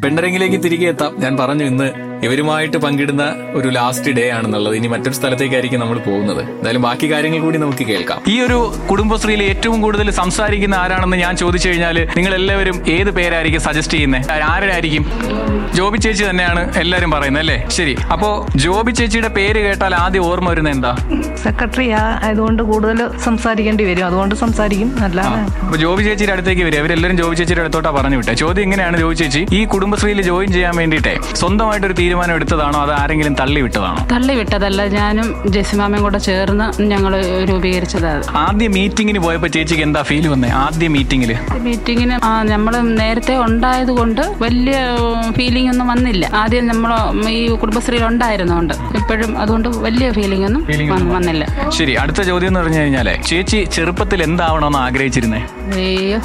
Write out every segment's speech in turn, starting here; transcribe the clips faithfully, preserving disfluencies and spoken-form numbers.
പെണ്ണരങ്ങിലേക്ക് തിരികെ എത്താം. ഞാൻ പറഞ്ഞു ഇന്ന് ഇവരുമായിട്ട് പങ്കിടുന്ന ഒരു ലാസ്റ്റ് ഡേ ആണെന്നുള്ളത്. ഇനി മറ്റൊരു സ്ഥലത്തേക്കായിരിക്കും നമ്മൾ പോകുന്നത്. എന്തായാലും ബാക്കി കാര്യങ്ങൾ കൂടി നമുക്ക് കേൾക്കാം. ഈ ഒരു കുടുംബശ്രീയിൽ ഏറ്റവും കൂടുതൽ സംസാരിക്കുന്ന ആരാണെന്ന് ഞാൻ ചോദിച്ചു കഴിഞ്ഞാൽ നിങ്ങൾ എല്ലാവരും ഏത് പേരായിരിക്കും സജസ്റ്റ് ചെയ്യുന്നത്? ആരുടെ ആയിരിക്കും? ജോബി ചേച്ചി തന്നെയാണ് എല്ലാവരും പറയുന്നത് അല്ലേ? ശരി. അപ്പോ ജോബി ചേച്ചിയുടെ പേര് കേട്ടാൽ ആദ്യം ഓർമ്മ വരുന്നത് എന്താ? സെക്രട്ടറി ആയതുകൊണ്ട് കൂടുതൽ സംസാരിക്കേണ്ടി വരും, അതുകൊണ്ട് സംസാരിക്കും. അല്ലാതെ അപ്പൊ ജോബി ചേച്ചിയുടെ അടുത്തേക്ക് വരും. അവരെല്ലാവരും ജോബി ചേച്ചിയുടെ അടുത്തോട്ടാ പറഞ്ഞു വിട്ടെ. ചോദ്യം ഇങ്ങനെയാണ്, ജോബി ചേച്ചി ഈ കുടുംബശ്രീയിൽ ജോയിൻ ചെയ്യാൻ വേണ്ടിയിട്ടേ സ്വന്തമായിട്ടൊരു തീരുമാനം എടുത്തതാണോ അത് ആരെങ്കിലും തള്ളി വിട്ടതാണോ? തള്ളി വിട്ടതല്ല, ഞാനും ജെസിമാമയും കൂടെ ചേർന്ന് ഞങ്ങൾ രൂപീകരിച്ചതാണ്. ആദ്യ മീറ്റിംഗിന് പോയപ്പോ ചേച്ചിക്ക് എന്താ ഫീൽ വന്നേ? ആദ്യ മീറ്റിംഗില് മീറ്റിങ്ങിന് നമ്മൾ നേരത്തെ ഉണ്ടായത് കൊണ്ട് വലിയ ഫീലിംഗ് ഒന്നും വന്നില്ല. ആദ്യം നമ്മൾ ഈ കുടുംബശ്രീയിൽ ഉണ്ടായിരുന്നോണ്ട് ഇപ്പോഴും അതുകൊണ്ട് വലിയ ഫീലിംഗ് ഒന്നും വന്നില്ല. ശരി. അടുത്ത ചോദ്യം എന്ന് പറഞ്ഞു കഴിഞ്ഞാലേ, ചേച്ചി ചെറുപ്പത്തിൽ എന്താവണമെന്ന് ആഗ്രഹിച്ചിരുന്നേ? അയ്യോ,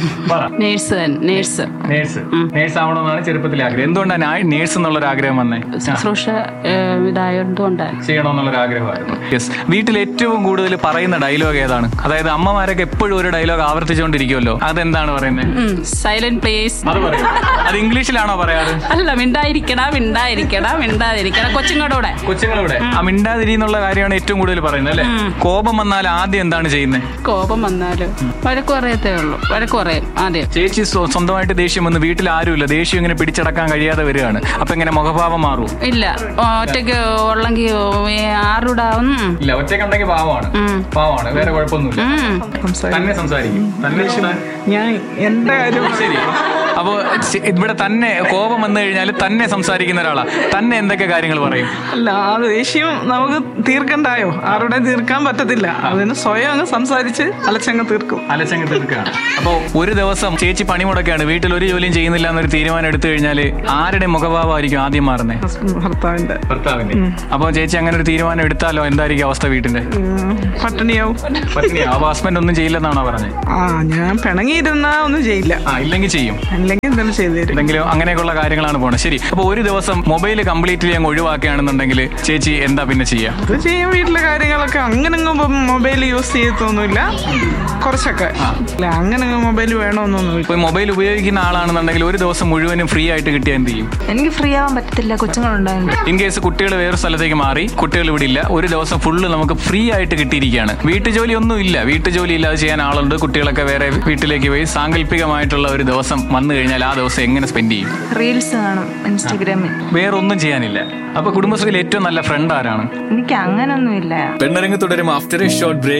നേഴ്സ് നേഴ്സ് നേഴ്സ് നേഴ്സ് ആവണമെന്നാണ് ചെറുപ്പത്തിൽ ആഗ്രഹം. എന്തുകൊണ്ടാണ് നേഴ്സ് എന്നുള്ളൊരു ആഗ്രഹം വന്നേ? ശുശ്രൂഷ ഇതായതുകൊണ്ടാണ്, ചെയ്യണമെന്നുള്ളൊരു ആഗ്രഹമായിരുന്നു. യെസ്. വീട്ടിൽ ഏറ്റവും കൂടുതൽ പറയുന്ന ഡയലോഗ് ഏതാണ്? അതായത് അമ്മമാരൊക്കെ എപ്പോഴും ഒരു ഡയലോഗ് ആവർത്തിച്ചുകൊണ്ടിരിക്കുമല്ലോ, അതെന്താണ് പറയുന്നത്? Silent please. അത് പറയും. അത് ഇംഗ്ലീഷിലാണോ പറയാറ്? അല്ല, മിണ്ടായിരിക്കടാ മിണ്ടായിരിക്കടാ മിണ്ടാതിരിക്കടാ കൊച്ചുങ്ങളുടെ കൊച്ചുങ്ങളുടെ ആ മിണ്ടാതിരി എന്നുള്ള കാര്യമാണ് ഏറ്റവും കൂടുതൽ പറയുന്നത് അല്ലേ? കോപം വന്നാൽ ആദ്യം എന്താണ് ചെയ്യുന്നത്? കോപം വന്നാല് വഴക്ക് പറയത്തേ ഉള്ളൂ, വഴക്ക് പറയും ആദ്യം. ചേച്ചി സ്വന്തമായിട്ട് ദേഷ്യം വന്ന് വീട്ടിൽ ആരുമില്ല, ദേഷ്യം ഇങ്ങനെ പിടിച്ചടക്കാൻ കഴിയാതെ വരികയാണ്, അപ്പൊ എങ്ങനെ മുഖഭാവം മാറും? ഇല്ല, ഒറ്റയ്ക്ക് ഉള്ളെങ്കിൽ ആരുടാവും. ഇല്ല, ഒറ്റയ്ക്കുണ്ടെങ്കിൽ പാവമാണ്, പാവമാണ്, വേറെ കുഴപ്പമൊന്നുമില്ല, തന്നെ സംസാരിക്കും, തന്നെ ഞാൻ എന്റെ കാര്യം. ശരി. അപ്പോ ഇവിടെ തന്നെ കോപം വന്നു കഴിഞ്ഞാൽ തന്നെ സംസാരിക്കുന്ന ഒരാളാ. തന്നെ എന്തൊക്കെ കാര്യങ്ങൾ പറയും? അല്ല, ആ ദേഷ്യം നമുക്ക് തീർക്കണ്ടായോ? ആരുടെ തീർക്കാൻ പറ്റത്തില്ല, അതിന് സ്വയം അങ്ങ് സംസാരിച്ച് അലച്ചങ്ങ് തീർക്കും. അലച്ചങ്ങ് തീർക്കുകയാണ്. അപ്പൊ ഒരു ദിവസം ചേച്ചി പണിമുടക്കാണ്, വീട്ടിൽ ഒരു ജോലിയും ചെയ്യുന്നില്ല എന്നൊരു തീരുമാനം എടുത്തു കഴിഞ്ഞാൽ ആരുടെ മുഖഭാവമായിരിക്കും ആദ്യം മാറുന്നത്? ഭർത്താവിന്റെ. ഭർത്താവിന്റെ. അപ്പൊ ചേച്ചി അങ്ങനെ ഒരു തീരുമാനം എടുത്താലോ എന്തായിരിക്കും അവസ്ഥ വീട്ടിന്റെ? പട്ടിണിയാവും. പട്ടിണിയാവും. അപ്പൊ ഹസ്ബൻഡ് ഒന്നും ചെയ്യില്ലെന്നാണോ പറഞ്ഞത്? ആ, ഞാൻ പിണങ്ങിയിരുന്നാ ഒന്നും ചെയ്യില്ല. ആ, ഇല്ലെങ്കിൽ ചെയ്യും. അല്ലെങ്കിൽ എന്തെങ്കിലും ചെയ്തു തരും. എന്തെങ്കിലും അങ്ങനെയൊക്കെയുള്ള കാര്യങ്ങളാണ് പോണത്. ശരി. അപ്പൊ ഒരു ദിവസം മൊബൈൽ കംപ്ലീറ്റ്ലി അങ്ങ് ഒഴിവാക്കുകയാണെന്നുണ്ടെങ്കിൽ ചേച്ചി എന്താ പിന്നെ ചെയ്യാ? അത് ചെയ്യാൻ വീട്ടിലെ കാര്യങ്ങളൊക്കെ അങ്ങനെ മൊബൈൽ യൂസ് ചെയ്യത്തൊന്നുമില്ല, കുറച്ചൊക്കെ. അല്ല, അങ്ങനെ മൊബൈൽ വേണമെന്നൊന്നുമില്ല. ഇപ്പൊ മൊബൈൽ ഉപയോഗിക്കുന്ന ആളാണെന്നുണ്ടെങ്കിൽ ഒരു ദിവസം മുഴുവനും ഫ്രീ ആയിട്ട് കിട്ടിയാൽ എന്ത് ചെയ്യും? എനിക്ക് ഫ്രീ ആവാൻ പറ്റത്തില്ല, കൊച്ചുങ്ങളുണ്ടായിരുന്നു. ഇൻ കേസ് കുട്ടികൾ വേറെ സ്ഥലത്തേക്ക് മാറി, കുട്ടികൾ ഇവിടെ ഇല്ല, ഒരു ദിവസം ഫുള്ള് നമുക്ക് ഫ്രീ ആയിട്ട് കിട്ടിയിരിക്കുകയാണ്. വീട്ടുജോലി ഒന്നും ഇല്ല, വീട്ടുജോലി ഇല്ലാതെ ചെയ്യാൻ ആളുണ്ട്, കുട്ടികളൊക്കെ വേറെ വീട്ടിലേക്ക് പോയി സാങ്കല്പികമായിട്ടുള്ള ഒരു ദിവസം വന്നു കഴിഞ്ഞാൽ ആ ദിവസം എങ്ങനെ സ്പെൻഡ് ചെയ്യും? റീൽസ് കാണും ഇൻസ്റ്റാഗ്രാമിൽ, വേറെ ഒന്നും ചെയ്യാനില്ല. അപ്പൊ കുടുംബശ്രീയിൽ ഏറ്റവും നല്ല ഫ്രണ്ട് ആരാണ്? എനിക്ക് അങ്ങനൊന്നും ഇല്ല. പെണ്ണരങ്ങ് തുടരും ആഫ്റ്റർ എ ഷോർട്ട് ബ്രേക്ക്.